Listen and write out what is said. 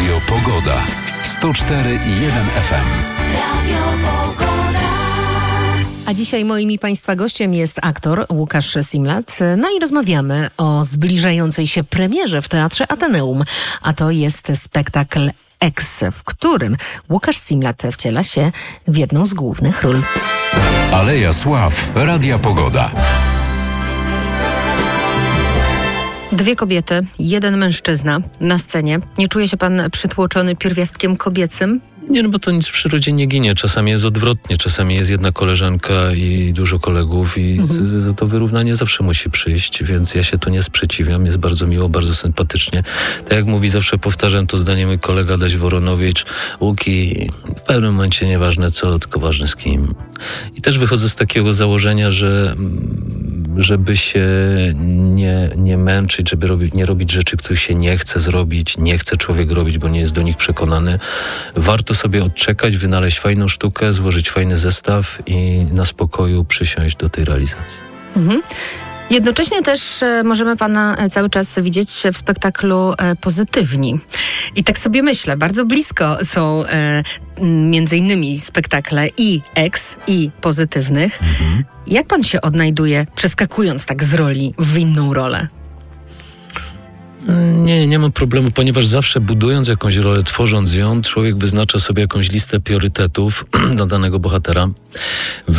Radio Pogoda. 104,1 FM. Radio Pogoda. A dzisiaj moim i Państwa gościem jest aktor Łukasz Simlat. No i rozmawiamy o zbliżającej się premierze w Teatrze Ateneum. A to jest spektakl X, w którym Łukasz Simlat wciela się w jedną z głównych ról. Aleja Sław. Radia Pogoda. Dwie kobiety, jeden mężczyzna na scenie. Nie czuje się pan przytłoczony pierwiastkiem kobiecym? Nie, no bo to nic w przyrodzie nie ginie. Czasami jest odwrotnie. Czasami jest jedna koleżanka i dużo kolegów i za to wyrównanie zawsze musi przyjść, więc ja się tu nie sprzeciwiam. Jest bardzo miło, bardzo sympatycznie. Tak jak mówi, zawsze powtarzam to zdanie mój kolega Adaś Woronowicz. Łuki, w pewnym momencie nieważne co, tylko ważne z kim. I też wychodzę z takiego założenia, że żeby się nie męczyć, żeby nie robić rzeczy, których się nie chce zrobić, nie chce człowiek robić, bo nie jest do nich przekonany. Warto sobie odczekać, wynaleźć fajną sztukę, złożyć fajny zestaw i na spokoju przysiąść do tej realizacji. Mhm. Jednocześnie też możemy pana cały czas widzieć w spektaklu Pozytywni. I tak sobie myślę, bardzo blisko są między innymi spektakle i X, i Pozytywnych. Jak pan się odnajduje, przeskakując tak z roli w inną rolę? Nie mam problemu, ponieważ zawsze budując jakąś rolę, tworząc ją, człowiek wyznacza sobie jakąś listę priorytetów dla danego bohatera.